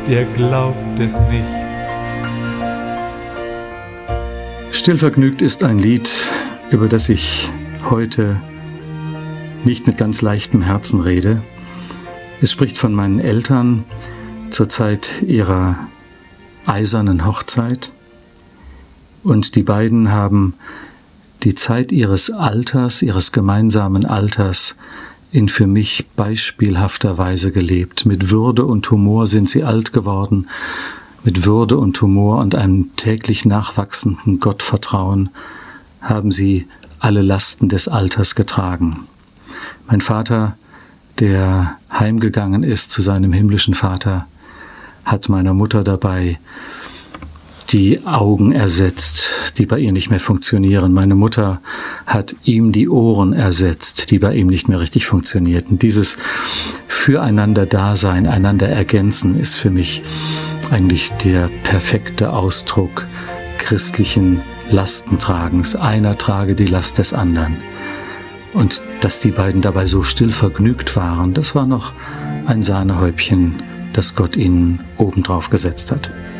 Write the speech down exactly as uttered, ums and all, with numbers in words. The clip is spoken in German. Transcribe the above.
der glaubt es nicht. Stillvergnügt ist ein Lied, über das ich heute nicht mit ganz leichtem Herzen rede. Es spricht von meinen Eltern zur Zeit ihrer eisernen Hochzeit. Und die beiden haben die Zeit ihres Alters, ihres gemeinsamen Alters, in für mich beispielhafter Weise gelebt. Mit Würde und Humor sind sie alt geworden. Mit Würde und Humor und einem täglich nachwachsenden Gottvertrauen haben sie alle Lasten des Alters getragen. Mein Vater, der heimgegangen ist zu seinem himmlischen Vater, hat meiner Mutter dabei die Augen ersetzt, die bei ihr nicht mehr funktionieren. Meine Mutter hat ihm die Ohren ersetzt, die bei ihm nicht mehr richtig funktionierten. Dieses Füreinander-Dasein, einander ergänzen, ist für mich eigentlich der perfekte Ausdruck christlichen Lastentragens. Einer trage die Last des anderen. Und dass die beiden dabei so still vergnügt waren, das war noch ein Sahnehäubchen, das Gott ihnen obendrauf gesetzt hat.